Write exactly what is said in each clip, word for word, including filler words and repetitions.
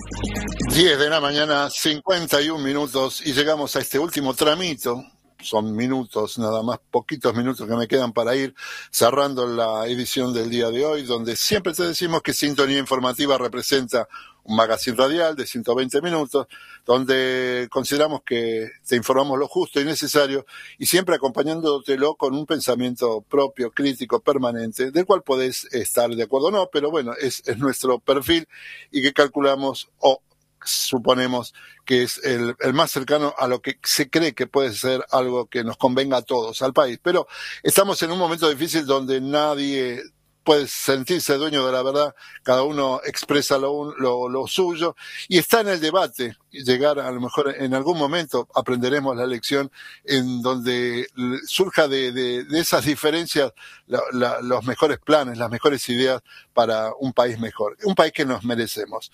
diez de la mañana, cincuenta y un minutos, y llegamos a este último tramito. Son minutos, nada más, poquitos minutos que me quedan para ir cerrando la edición del día de hoy, donde siempre te decimos que Sintonía Informativa representa un magazine radial de ciento veinte minutos, donde consideramos que te informamos lo justo y necesario, y siempre acompañándotelo con un pensamiento propio, crítico, permanente, del cual podés estar de acuerdo o no, pero bueno, es, es nuestro perfil, y que calculamos o suponemos que es el, el más cercano a lo que se cree que puede ser algo que nos convenga a todos, al país. Pero estamos en un momento difícil donde nadie puede sentirse dueño de la verdad, cada uno expresa lo, lo, lo suyo, y está en el debate, llegar a lo mejor en algún momento aprenderemos la lección en donde surja de, de, de esas diferencias la, la, los mejores planes, las mejores ideas para un país mejor, un país que nos merecemos.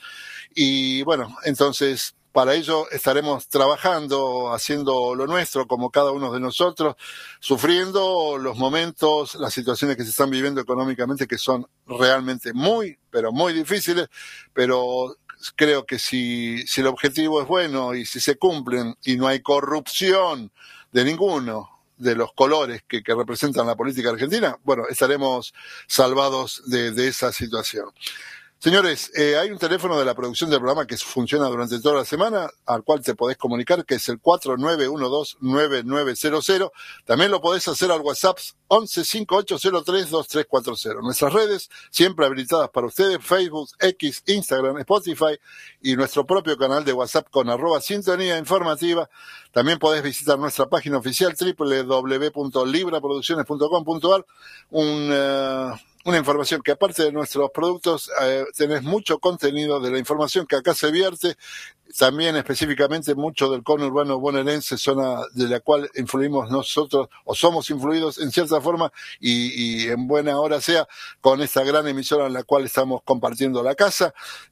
Y bueno, entonces para ello estaremos trabajando, haciendo lo nuestro, como cada uno de nosotros, sufriendo los momentos, las situaciones que se están viviendo económicamente, que son realmente muy, pero muy difíciles, pero creo que si, si el objetivo es bueno y si se cumplen y no hay corrupción de ninguno de los colores que, que representan la política argentina, bueno, estaremos salvados de, de esa situación. Señores, eh, hay un teléfono de la producción del programa que funciona durante toda la semana, al cual te podés comunicar, que es el cuatro nueve uno dos nueve nueve cero cero. También lo podés hacer al WhatsApp once cincuenta y ocho cero tres dos tres cuatro cero. Nuestras redes siempre habilitadas para ustedes, Facebook, X, Instagram, Spotify y nuestro propio canal de WhatsApp con arroba Sintonía Informativa. También podés visitar nuestra página oficial doble u doble u doble u punto libra producciones punto com punto a r. Un... Uh, Una información que aparte de nuestros productos, eh, tenés mucho contenido de la información que acá se vierte, también específicamente mucho del conurbano bonaerense, zona de la cual influimos nosotros, o somos influidos en cierta forma, y, y en buena hora sea, con esta gran emisora en la cual estamos compartiendo la casa,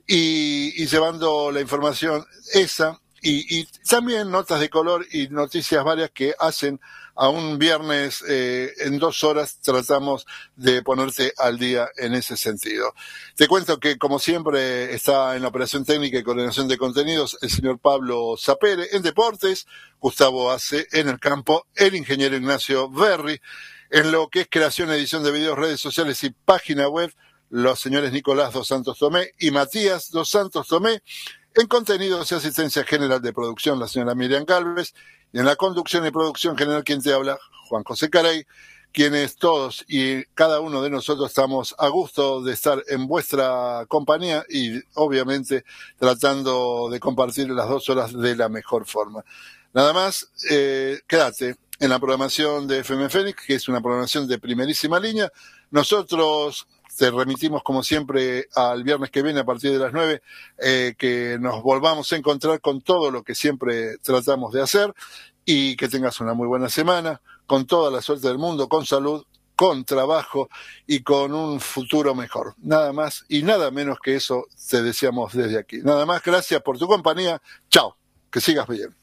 y, y llevando la información esa, y, y también notas de color y noticias varias que hacen a un viernes eh, en dos horas tratamos de ponerte al día en ese sentido. Te cuento que, como siempre, está en la operación técnica y coordinación de contenidos el señor Pablo Zapere, en deportes, Gustavo Ace, en el campo, el ingeniero Ignacio Berri, en lo que es creación, edición de videos, redes sociales y página web, los señores Nicolás dos Santos Tomé y Matías dos Santos Tomé, en contenidos y asistencia general de producción, la señora Miriam Galvez, y en la conducción y producción general, quien te habla, Juan José Caray, quienes todos y cada uno de nosotros estamos a gusto de estar en vuestra compañía y obviamente tratando de compartir las dos horas de la mejor forma. Nada más, eh, quédate en la programación de F M Fénix, que es una programación de primerísima línea. Nosotros te remitimos, como siempre, al viernes que viene a partir de las nueve, eh, que nos volvamos a encontrar con todo lo que siempre tratamos de hacer, y que tengas una muy buena semana, con toda la suerte del mundo, con salud, con trabajo y con un futuro mejor. Nada más y nada menos que eso te deseamos desde aquí. Nada más, gracias por tu compañía. Chao, que sigas bien.